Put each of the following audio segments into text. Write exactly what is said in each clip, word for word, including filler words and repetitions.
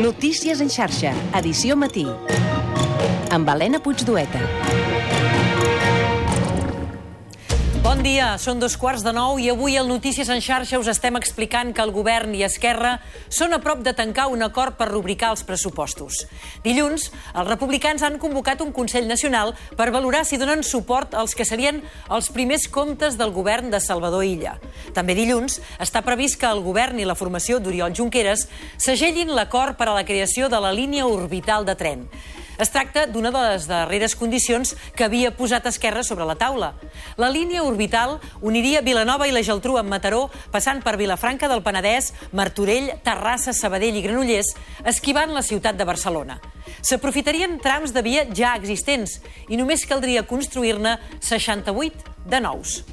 Notícies en xarxa, edició matí. Amb Helena Puigdueta. Bon dia, són dos quarts de nou i avui al Notícies en xarxa us estem explicant que el govern i Esquerra són a prop de tancar un acord per rubricar els pressupostos. Dilluns, els republicans han convocat un Consell Nacional per valorar si donen suport als que serien els primers comptes del govern de Salvador Illa. També dilluns està previst que el govern i la formació d'Oriol Junqueras segellin l'acord per a la creació de la línia orbital de tren. Es tracta d'una de les darreres condicions que havia posat Esquerra sobre la taula. La línia orbital uniria Vilanova i la Geltrú amb Mataró, passant per Vilafranca del Penedès, Martorell, Terrassa, Sabadell i Granollers, esquivant la ciutat de Barcelona. S'aprofitarien trams de via ja existents i només caldria construir-ne seixanta-vuit de nous.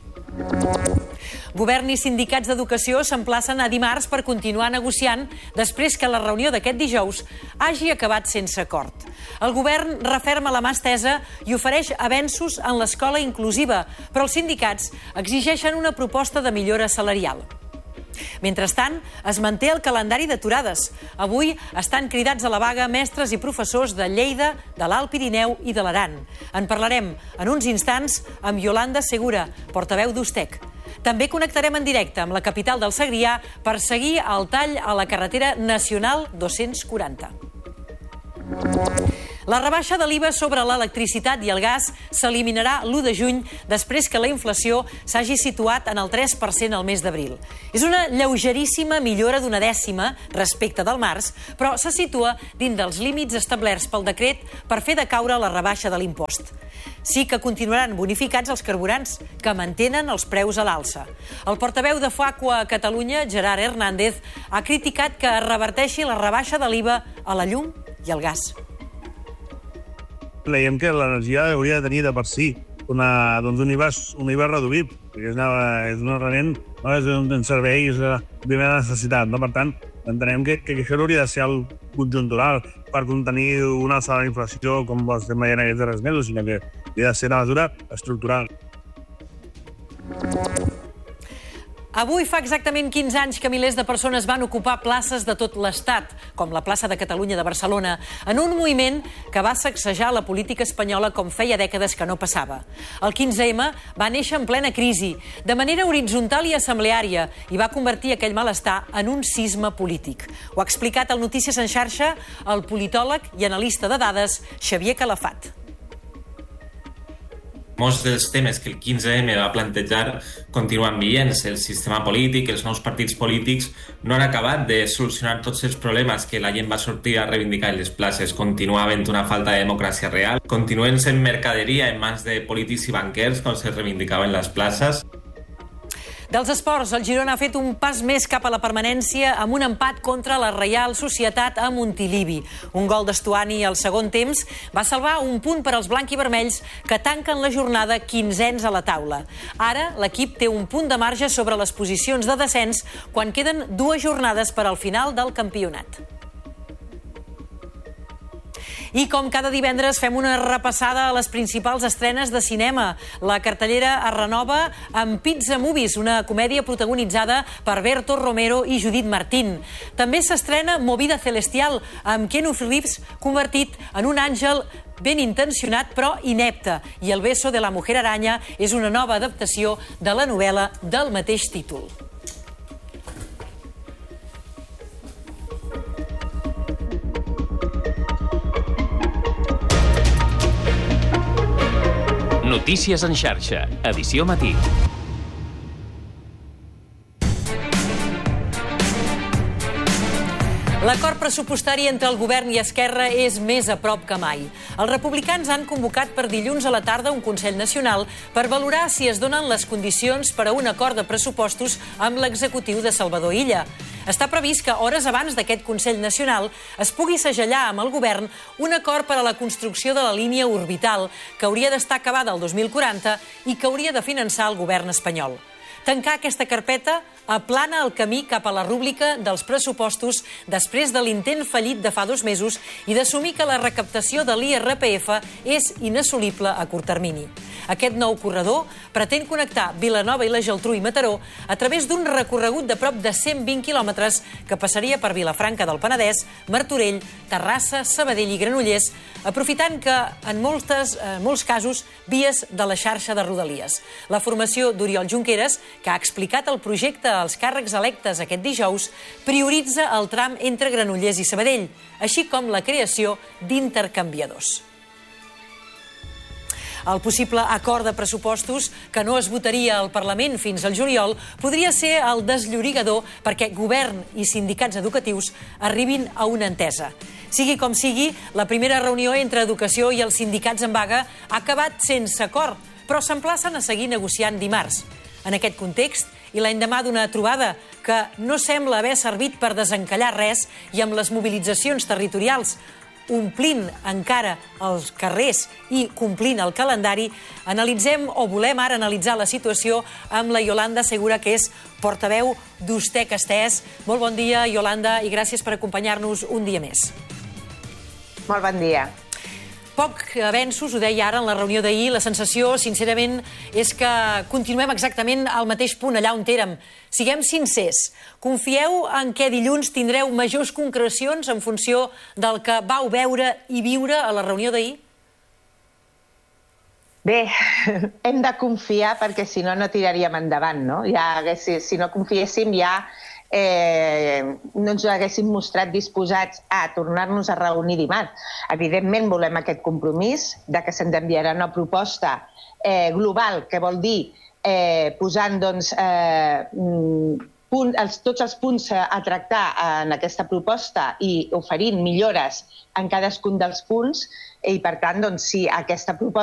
Govern i sindicats d'educació s'emplacen a dimarts per continuar negociant després que la reunió d'aquest dijous hagi acabat sense acord. El govern referma la mà estesa i ofereix avenços en l'escola inclusiva, però els sindicats exigeixen una proposta de millora salarial. Mentrestant, es manté el calendari d'aturades. Avui estan cridats a la vaga mestres i professors de Lleida, de l'Alt Pirineu i de l'Aran. En parlarem en uns instants amb Yolanda Segura, portaveu d'Ustec. També connectarem en directe amb la capital del Segrià per seguir el tall a la carretera nacional dos-cents quaranta. La rebaixa de l'I V A sobre l'electricitat i el gas s'eliminarà l'u de juny després que la inflació s'hagi situat en el tres per cent al mes d'abril. És una lleugeríssima millora d'una dècima respecte del març, però se situa dins dels límits establerts pel decret per fer decaure la rebaixa de l'impost. Sí que continuaran bonificats els carburants, que mantenen els preus a l'alça. El portaveu de Facua a Catalunya, Gerard Hernández, ha criticat que es reverteixi la rebaixa de l'I V A a la llum i al gas. Creiem que l'energia hauria de tenir de per si una, doncs un I V A, un I V A reduït, perquè és, una, és un arrelament, no? És un, un servei, és de primera necessitat. No? Per tant, entenem que, que això hauria de ser el conjuntural per contenir una alçada de la inflació com ho estem veient aquests darrers mesos, sinó que hauria de ser una mesura estructural. Avui fa exactament quinze anys que milers de persones van ocupar places de tot l'Estat, com la plaça de Catalunya de Barcelona, en un moviment que va sacsejar la política espanyola com feia dècades que no passava. El quinze ema va néixer en plena crisi, de manera horitzontal i assembleària, i va convertir aquell malestar en un sisme polític. Ho ha explicat al Notícies en xarxa el politòleg i analista de dades Xavier Calafat. Molts dels temes que el quinze ema va plantejar continuen vigents. El sistema polític, els nous partits polítics no han acabat de solucionar tots els problemes que la gent va sortir a reivindicar en les places. Continua havent una falta de democràcia real. Continuen sent mercaderia en mans de polítics i banquers, com se reivindicava en les places. Dels esports, el Girona ha fet un pas més cap a la permanència amb un empat contra la Reial Societat a Montilivi. Un gol d'Estuani al segon temps va salvar un punt per als blanc-i-vermells que tanquen la jornada quinzens a la taula. Ara, l'equip té un punt de marge sobre les posicions de descens quan queden dues jornades per al final del campionat. I com cada divendres fem una repassada a les principals estrenes de cinema. La cartellera es renova amb Pizza Movies, una comèdia protagonitzada per Berto Romero i Judith Martín. També s'estrena Movida Celestial, amb Keanu Reeves convertit en un àngel ben intencionat però inepte. I El beso de la mujer araña és una nova adaptació de la novel·la del mateix títol. Notícies en xarxa, edició matí. L'acord pressupostari entre el govern i Esquerra és més a prop que mai. Els republicans han convocat per dilluns a la tarda un Consell Nacional per valorar si es donen les condicions per a un acord de pressupostos amb l'executiu de Salvador Illa. Està previst que hores abans d'aquest Consell Nacional es pugui segellar amb el govern un acord per a la construcció de la línia orbital que hauria d'estar acabada el dos mil quaranta i que hauria de finançar el govern espanyol. Tancar aquesta carpeta aplana el camí cap a la rúbrica dels pressupostos després de l'intent fallit de fa dos mesos i d'assumir que la recaptació de l'I R P F és inassolible a curt termini. Aquest nou corredor pretén connectar Vilanova i la Geltrú i Mataró a través d'un recorregut de prop de cent vint quilòmetres que passaria per Vilafranca del Penedès, Martorell, Terrassa, Sabadell i Granollers, aprofitant que, en, moltes, en molts casos, vies de la xarxa de Rodalies. La formació d'Oriol Junqueras, que ha explicat el projecte als càrrecs electes aquest dijous, prioritza el tram entre Granollers i Sabadell, així com la creació d'intercanviadors. El possible acord de pressupostos, que no es votaria al Parlament fins al juliol, podria ser el desllorigador perquè govern i sindicats educatius arribin a una entesa. Sigui com sigui, la primera reunió entre Educació i els sindicats en vaga ha acabat sense acord, però s'emplacen a seguir negociant dimarts. En aquest context, i l'endemà d'una trobada que no sembla haver servit per desencallar res i amb les mobilitzacions territorials omplint encara els carrers i complint el calendari, analitzem o volem ara analitzar la situació amb la Iolanda Segura, que és portaveu d'Ustec Estès. Molt bon dia, Iolanda, i gràcies per acompanyar-nos un dia més. Molt bon dia. Poc avenços, ho deia ara en la reunió d'ahir, la sensació, sincerament, és que continuem exactament al mateix punt, allà on érem. Siguem sincers, confieu en què dilluns tindreu majors concrecions en funció del que vau veure i viure a la reunió d'ahir? Bé, hem de confiar perquè si no, no tiraríem endavant, no? Ja, si, si no confiéssim ja Eh, no ens haguéssim mostrat disposats a tornar-nos a reunir dimarts. Evidentment volem aquest compromís de que se'ns enviarà una proposta eh, global, que vol dir eh, posant doncs, eh, punt, els, tots els punts a tractar en aquesta proposta i oferint millores en cadascun dels punts i, per tant, doncs, si aquesta proposta